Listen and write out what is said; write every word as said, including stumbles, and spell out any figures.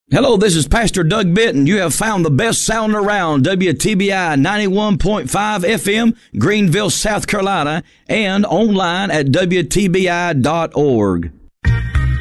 Hello, this is Pastor Doug Bitton. You have found the best sound around, W T B I ninety-one point five F M, Greenville, South Carolina, and online at W T B I dot org.